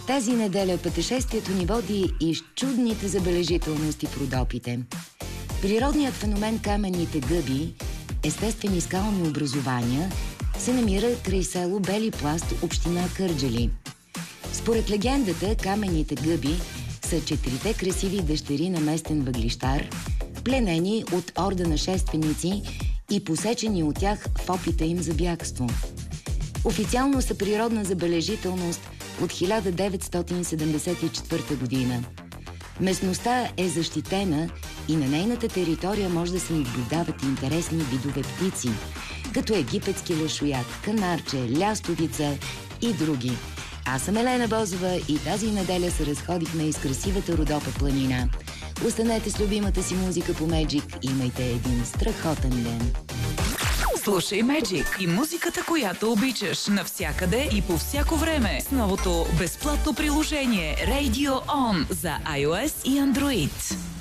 Тази неделя пътешествието ни води из чудните забележителности в Родопите. Природният феномен каменните гъби, естествени скални образования, се намира край село Бели пласт, община Кърджали. Според легендата, каменните гъби са 4 красиви дъщери на местен въглищар, пленени от орда нашественици и посечени от тях в опита им за бягство. Официално са природна забележителност от 1974 година. Местността е защитена и на нейната територия може да се наблюдават интересни видове птици, като египетски лешоят, канарче, лястовица и други. Аз съм Елена Бозова и тази неделя се разходихме из красивата Родопа планина. Останете с любимата си музика по Magic и имайте един страхотен ден! Слушай Magic и музиката, която обичаш, навсякъде и по всяко време с новото безплатно приложение Radio On за iOS и Android.